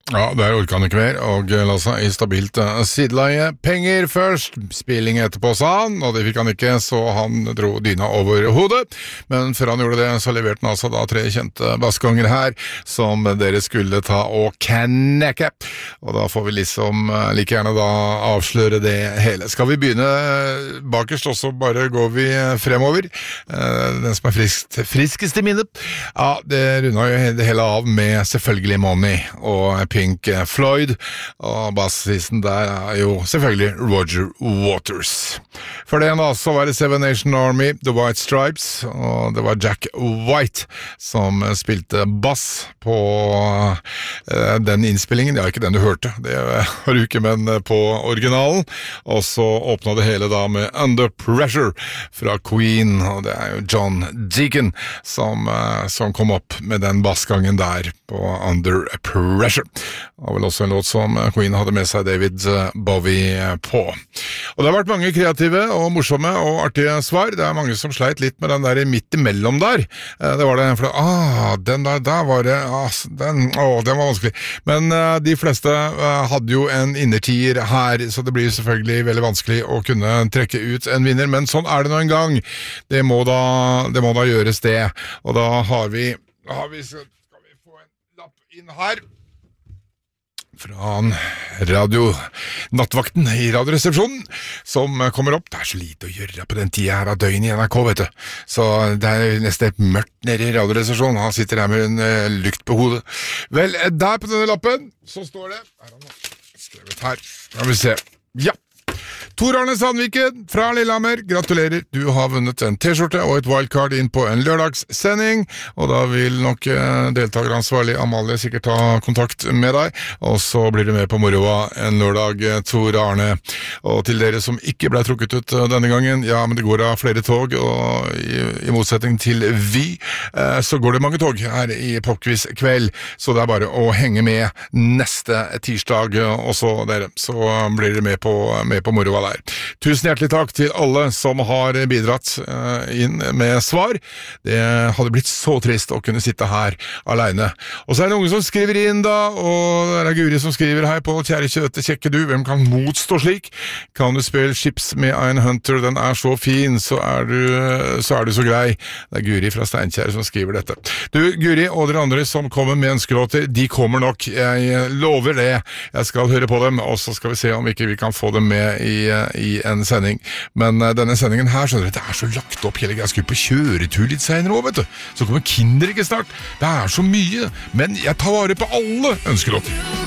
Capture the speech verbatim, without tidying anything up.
Ja, der orker han ikke mer, og la seg i stabilt uh, sideleie. Penger først, spilling etterpå, sa han, og det fikk han ikke, så han dro dyna over hodet. Men før han gjorde det, så leverte han altså da tre kjente bassganger her, som dere skulle ta og knekke. Og da får vi liksom uh, like gjerne da avsløre det hele. Skal vi begynne uh, bakerst, og så bare går vi fremover. Uh, den som er frisk, friskest i minnet. Ja, det rundet jo det hele av med selvfølgelig Money, og Pink Floyd, og bassisten der er jo selvfølgelig Roger Waters. For det da så var det Seven Nation Army, The White Stripes, og det var Jack White som spilte bass på uh, den innspillingen. Det er ikke den du hørte, det har du ikke, men på originalen. Og så åpnet det hele da med Under Pressure fra Queen, og det er jo John Deacon som, uh, som kom opp med den bassgangen der på Under Pressure. Det var vel også en låt som Queen hadde med seg David Bowie på. Og det har vært mange kreative og morsomme og artige svar. Det er mange som sleit litt med den der midt imellom der. Det var det, for ah, den der, der var det, ah, den, åh, den var vanskelig. Men uh, de fleste uh, hadde jo en innertier her, så det blir selvfølgelig veldig vanskelig å kunne trekke ut en vinner, men sånn er det nå en gang. Det må da, det må da gjøres det. Og da har vi, da har vi skal vi få en lapp inn her fra radio nattvakten i radioresepsjonen som kommer opp. Det er så lite å gjøre på den tida her av døgnet i N R K, vet du. Så det er nesten et mørkt nede i radioresepsjonen. Han sitter her med en uh, lykt på hodet. Vel, der på denne lappen så står det, her har han skrevet her, skal vi se, ja. Tor Arne Sandviken fra Lillehammer, gratulerer, du har vunnet en t-skjorte og et wildcard inn på en lørdagssending, og da vil nok deltakeransvarlig Amalie sikkert ta kontakt med deg, og så blir du med på moroa en lørdag, Tor Arne. Og til dere som ikke ble trukket ut denne gangen, ja, men det går av flere tog, og i, i motsetning til Vy, så går det mange tog her i Popquiz kveld, så det er bare å henge med neste tirsdag, og så dere, så blir dere med på, med på moroa der. Tusen hjertelig takk til alle som har bidratt uh, inn med svar. Det hadde blitt så trist å kunne sitte her alene. Og så er det noen som skriver inn da, og det er Guri som skriver her på Kjære kjøte, kjekke du, hvem kan motstå slik? Kan du spille Ships med Ein Hunter, den er så fin, så er du så, er du så grei. Det er Guri fra Steinkjer som skriver dette. Du, Guri og dere andre som kommer med ønskelåter, de kommer nok, jeg lover det. Jeg skal høre på dem, og så skal vi se om ikke vi kan få dem med i i en sending, men uh, denne sendingen her, skjønner du, det er så lagt opp hele, jeg skulle på kjøretur litt senere også, vet du, så kommer Kinder ikke snart, det er så mye, men jeg tar vare på alle ønskelåter.